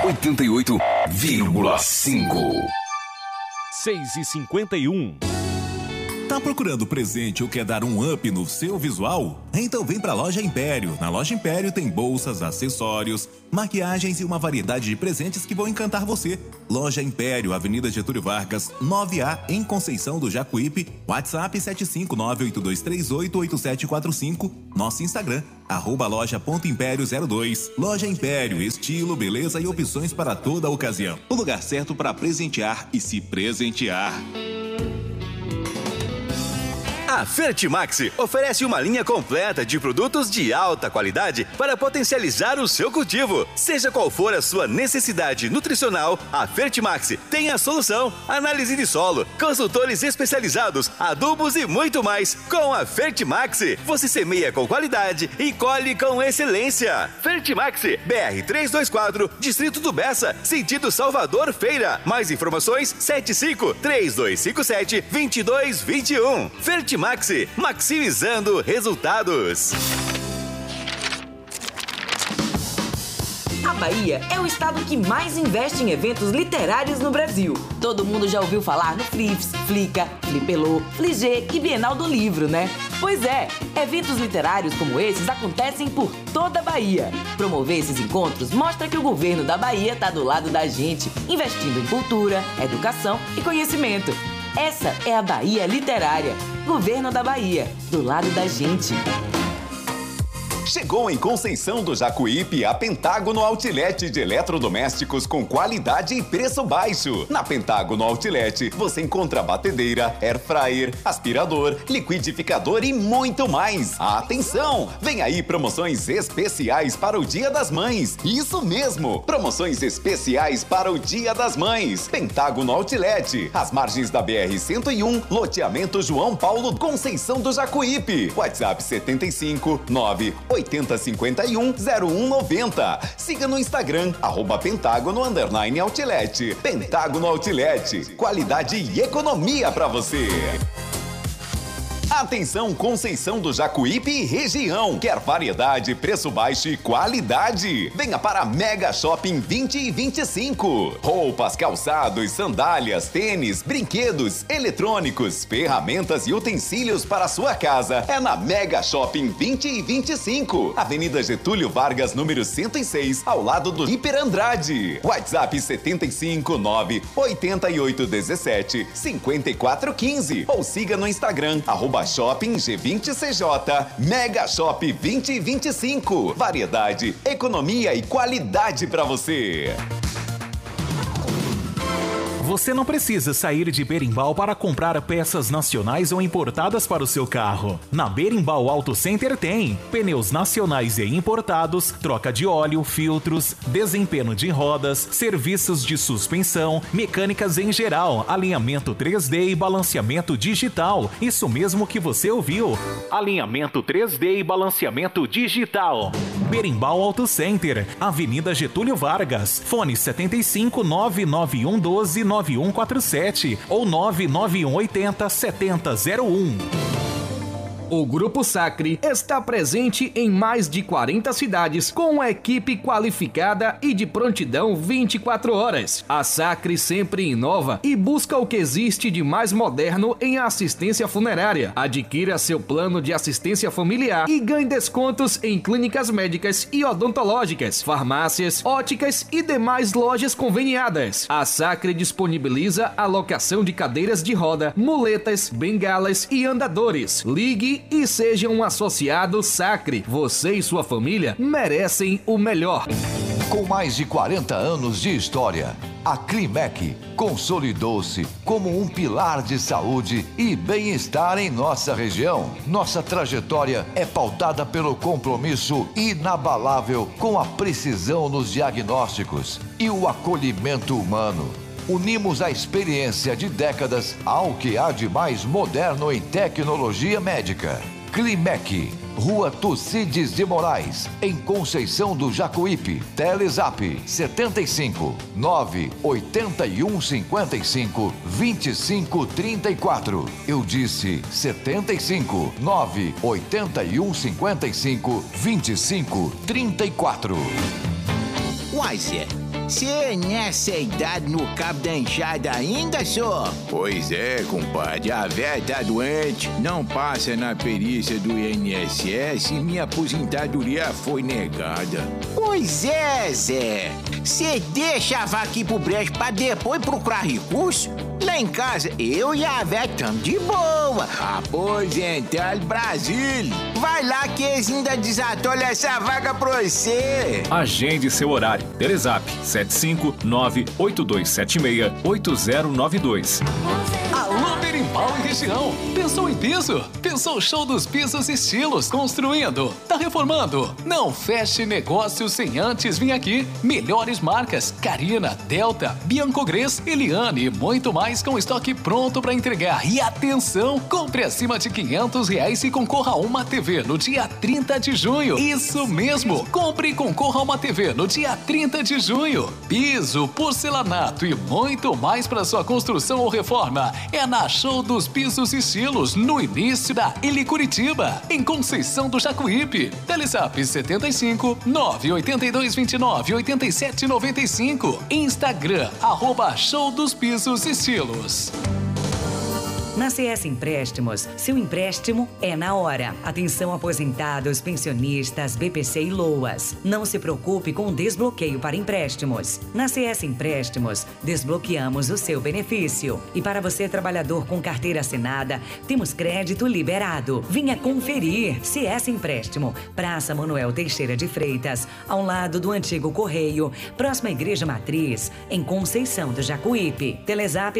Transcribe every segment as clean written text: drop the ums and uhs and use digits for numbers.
88,5. 6h51. Tá procurando presente ou quer dar um up no seu visual? Então vem pra Loja Império. Na Loja Império tem bolsas, acessórios, maquiagens e uma variedade de presentes que vão encantar você. Loja Império, Avenida Getúlio Vargas, 9A, em Conceição do Jacuípe. WhatsApp 75982388745. Nosso Instagram, @loja.império02. Loja Império, estilo, beleza e opções para toda ocasião. O lugar certo para presentear e se presentear. A Fertimax oferece uma linha completa de produtos de alta qualidade para potencializar o seu cultivo. Seja qual for a sua necessidade nutricional, a Fertimax tem a solução. Análise de solo, consultores especializados, adubos e muito mais. Com a Fertimax, você semeia com qualidade e colhe com excelência. Fertimax, BR 324, Distrito do Bessa, sentido Salvador Feira. Mais informações, 75-3257-2221. Fertimax, maximizando resultados. A Bahia é o estado que mais investe em eventos literários no Brasil. Todo mundo já ouviu falar no Flips, Flica, Flipelô, Fligê e Bienal do Livro, né? Pois é, eventos literários como esses acontecem por toda a Bahia. Promover esses encontros mostra que o governo da Bahia está do lado da gente, investindo em cultura, educação e conhecimento. Essa é a Bahia Literária. Governo da Bahia, do lado da gente. Chegou em Conceição do Jacuípe a Pentágono Outlet de eletrodomésticos com qualidade e preço baixo. Na Pentágono Outlet você encontra batedeira, air fryer, aspirador, liquidificador e muito mais. Atenção! Vem aí promoções especiais para o Dia das Mães. Isso mesmo! Promoções especiais para o Dia das Mães. Pentágono Outlet, às margens da BR-101, loteamento João Paulo, Conceição do Jacuípe. WhatsApp 759-8051-0190. Siga no Instagram, @Pentágono_Outlet. Pentágono Outlet, qualidade e economia pra você. Atenção, Conceição do Jacuípe e região. Quer variedade, preço baixo e qualidade? Venha para Mega Shopping 20 e 25. Roupas, calçados, sandálias, tênis, brinquedos, eletrônicos, ferramentas e utensílios para a sua casa. É na Mega Shopping 20 e 25. Avenida Getúlio Vargas, número 106, ao lado do Hiper Andrade. WhatsApp 759-8817-5415. Ou siga no Instagram, @Shopping G20CJ, Mega Shop 2025. Variedade, economia e qualidade para você. Você não precisa sair de Berimbau para comprar peças nacionais ou importadas para o seu carro. Na Berimbau Auto Center tem pneus nacionais e importados, troca de óleo, filtros, desempenho de rodas, serviços de suspensão, mecânicas em geral, alinhamento 3D e balanceamento digital. Isso mesmo que você ouviu. Alinhamento 3D e balanceamento digital. Berimbau Auto Center, Avenida Getúlio Vargas. Fone 75-99112-9147 ou 99180-7001. O Grupo Sacre está presente em mais de 40 cidades com uma equipe qualificada e de prontidão 24 horas. A Sacre sempre inova e busca o que existe de mais moderno em assistência funerária. Adquira seu plano de assistência familiar e ganhe descontos em clínicas médicas e odontológicas, farmácias, óticas e demais lojas conveniadas. A Sacre disponibiliza a locação de cadeiras de roda, muletas, bengalas e andadores. Ligue e seja um associado Sacre. Você e sua família merecem o melhor. Com mais de 40 anos de história, a Climec consolidou-se como um pilar de saúde e bem-estar em nossa região. Nossa trajetória é pautada pelo compromisso inabalável com a precisão nos diagnósticos e o acolhimento humano. Unimos a experiência de décadas ao que há de mais moderno em tecnologia médica. Climec, Rua Tucídides de Moraes, em Conceição do Jacuípe. Telezap 75 981 55 25 34. Eu disse 75 981 55 25 34. Wiser, Cê nessa idade no cabo da enxada ainda, só? Pois é, compadre. A véia tá doente, não passa na perícia do INSS e minha aposentadoria foi negada. Pois é, Zé. Cê deixa a vaca ir pro brejo pra depois procurar recurso? Lá em casa, eu e a véia tamo de boa. Aposentado Brasil. Vai lá que eles ainda desatolham essa vaga pra você. Agende seu horário. Telezap 759-8276-8092. Alô, Berimbau e região. Pensou em piso? Pensou show dos pisos estilos construindo? Tá reformando? Não feche negócio sem antes vir aqui. Melhores marcas: Carina, Delta, Biancogres, Eliane e muito mais com estoque pronto para entregar. E atenção, compre acima de R$500 e concorra a uma TV no dia 30 de junho. Isso mesmo, compre e concorra a uma TV no dia 30 de junho. Piso, porcelanato e muito mais para sua construção ou reforma. É na Show dos Pisos Estilos, no início da Ili Curitiba, em Conceição do Jacuípe. Telezap 75 982 29 87 95. Instagram, @Show dos Pisos Estilos. Na CS Empréstimos, seu empréstimo é na hora. Atenção aposentados, pensionistas, BPC e LOAS. Não se preocupe com o desbloqueio para empréstimos. Na CS Empréstimos, desbloqueamos o seu benefício. E para você, trabalhador com carteira assinada, temos crédito liberado. Venha conferir. CS Empréstimo, Praça Manuel Teixeira de Freitas, ao lado do antigo Correio, próxima à Igreja Matriz, em Conceição do Jacuípe. Telezap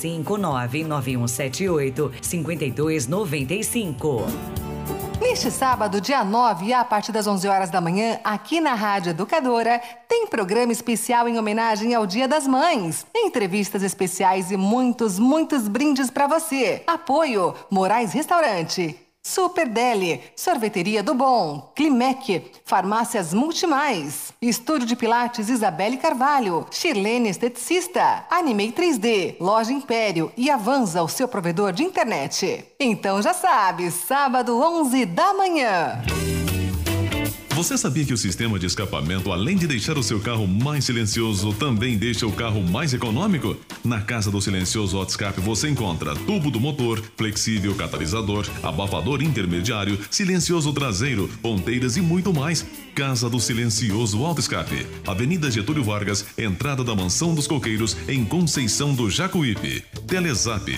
759-9178-5295. Neste sábado, dia 9, a partir das 11 horas da manhã, aqui na Rádio Educadora, tem programa especial em homenagem ao Dia das Mães. Entrevistas especiais e muitos brindes para você. Apoio Moraes Restaurante, Super Deli, Sorveteria do Bom, Climec, Farmácias Multimais, Estúdio de Pilates Isabelle Carvalho, Shirlene Esteticista, Animei 3D, Loja Império e Avanza, o seu provedor de internet. Então já sabe, sábado 11 da manhã. Você sabia que o sistema de escapamento, além de deixar o seu carro mais silencioso, também deixa o carro mais econômico? Na Casa do Silencioso Auto Escape você encontra tubo do motor, flexível catalisador, abafador intermediário, silencioso traseiro, ponteiras e muito mais. Casa do Silencioso Auto Escape, Avenida Getúlio Vargas, entrada da Mansão dos Coqueiros, em Conceição do Jacuípe. Telezap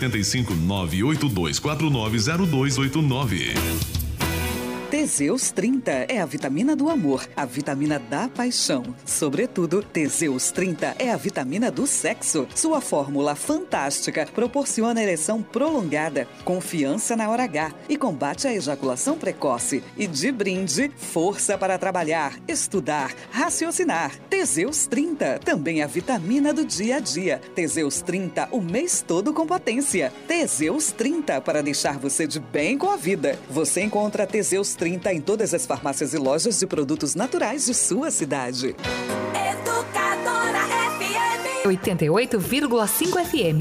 759-8249-0289. Teseus 30 é a vitamina do amor, a vitamina da paixão. Sobretudo, Teseus 30 é a vitamina do sexo. Sua fórmula fantástica proporciona ereção prolongada, confiança na hora H e combate a ejaculação precoce. E de brinde, força para trabalhar, estudar, raciocinar. Teseus 30, também a vitamina do dia a dia. Teseus 30, o mês todo com potência. Teseus 30, para deixar você de bem com a vida. Você encontra Teseus 30 em todas as farmácias e lojas de produtos naturais de sua cidade. Educadora FM 88,5 FM.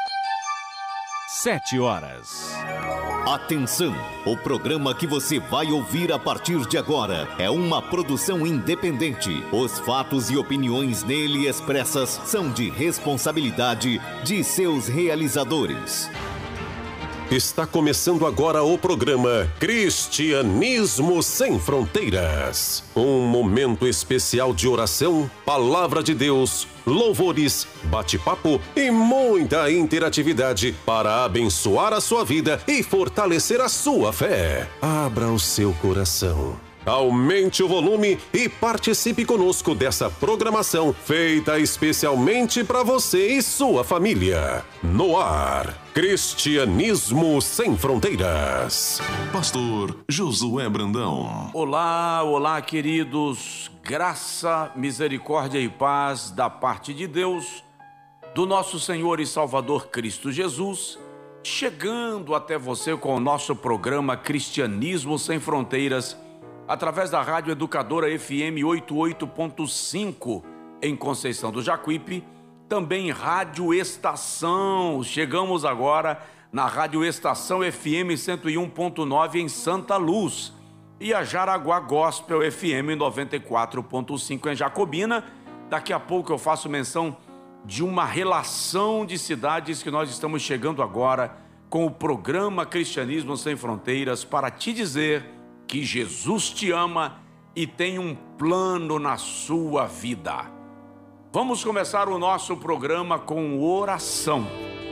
7 horas. Atenção! O programa que você vai ouvir a partir de agora é uma produção independente. Os fatos e opiniões nele expressas são de responsabilidade de seus realizadores. Está começando agora o programa Cristianismo Sem Fronteiras. Um momento especial de oração, palavra de Deus, louvores, bate-papo e muita interatividade para abençoar a sua vida e fortalecer a sua fé. Abra o seu coração. Aumente o volume e participe conosco dessa programação feita especialmente para você e sua família. No ar, Cristianismo Sem Fronteiras. Pastor Josué Brandão. Olá, queridos. Graça, misericórdia e paz da parte de Deus, do nosso Senhor e Salvador Cristo Jesus, chegando até você com o nosso programa Cristianismo Sem Fronteiras, através da Rádio Educadora FM 88.5 em Conceição do Jacuípe, também Rádio Estação. Chegamos agora na Rádio Estação FM 101.9 em Santa Luz e a Jaraguá Gospel FM 94.5 em Jacobina, Daqui a pouco eu faço menção de uma relação de cidades que nós estamos chegando agora com o programa Cristianismo Sem Fronteiras para te dizer que Jesus te ama e tem um plano na sua vida. Vamos começar o nosso programa com oração.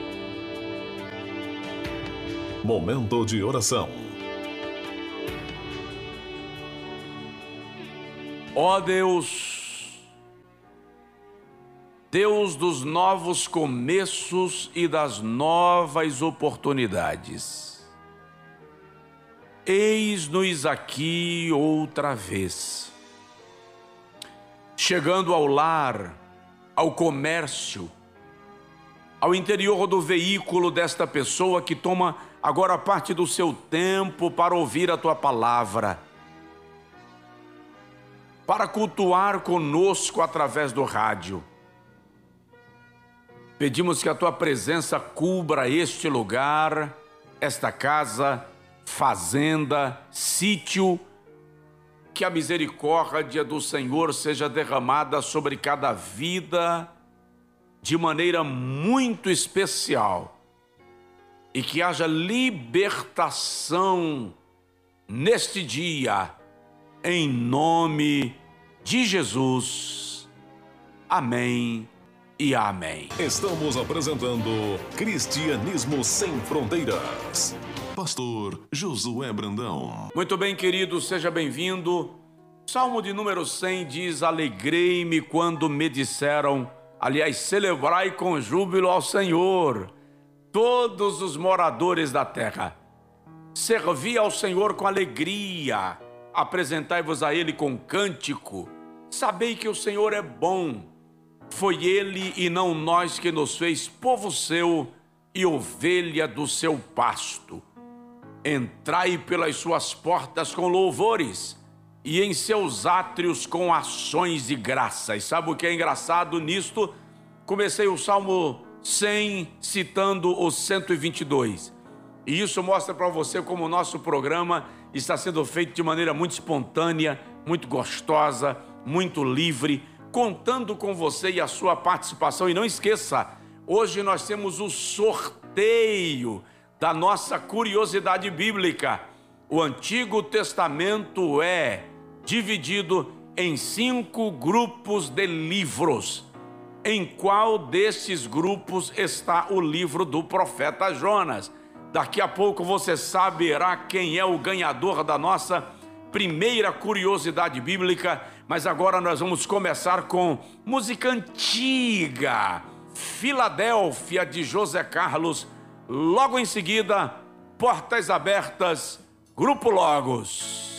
Momento de oração. Ó Deus, Deus dos novos começos e das novas oportunidades, eis-nos aqui outra vez, chegando ao lar, ao comércio, ao interior do veículo desta pessoa que toma agora parte do seu tempo para ouvir a Tua palavra, para cultuar conosco através do rádio. Pedimos que a Tua presença cubra este lugar, esta casa, fazenda, sítio, que a misericórdia do Senhor seja derramada sobre cada vida de maneira muito especial e que haja libertação neste dia, em nome de Jesus. Amém e amém. Estamos apresentando Cristianismo Sem Fronteiras. Pastor Josué Brandão. Muito bem, querido, seja bem-vindo. Salmo de número 100 diz: alegrei-me quando me disseram, aliás, celebrai com júbilo ao Senhor, todos os moradores da terra. Servi ao Senhor com alegria, apresentai-vos a Ele com cântico. Sabei que o Senhor é bom. Foi Ele e não nós que nos fez povo seu e ovelha do seu pasto. Entrai pelas suas portas com louvores e em seus átrios com ações de graças. Sabe o que é engraçado nisto? Comecei o Salmo 100 citando o 122. E isso mostra para você como o nosso programa está sendo feito de maneira muito espontânea, muito gostosa, muito livre, contando com você e a sua participação. E não esqueça, hoje nós temos o sorteio da nossa curiosidade bíblica. O Antigo Testamento é dividido em 5 grupos de livros. Em qual desses grupos está o livro do profeta Jonas? Daqui a pouco você saberá quem é o ganhador da nossa primeira curiosidade bíblica, mas agora nós vamos começar com música antiga, Filadélfia, de José Carlos. Logo em seguida, Portas Abertas, Grupo Logos.